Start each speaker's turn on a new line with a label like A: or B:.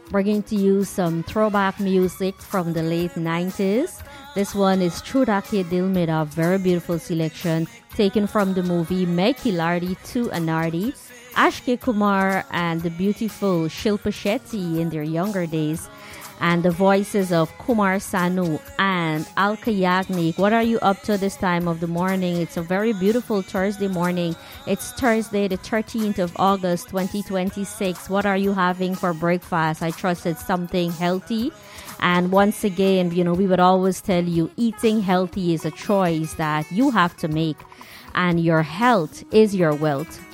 A: We're going to use some throwback music from the late 90s. This one is Chuda Ke Dil Mera, very beautiful selection taken from the movie Main Khiladi to Anardi. Ashke Kumar and the beautiful Shilpa Shetty in their younger days, and the voices of Kumar Sanu and Alka Yagnik. What are you up to this time of the morning? It's a very beautiful Thursday morning. It's Thursday, the 13th of August, 2026. What are you having for breakfast? I trust it's something healthy. And once again, we would always tell you eating healthy is a choice that you have to make. And your health is your wealth.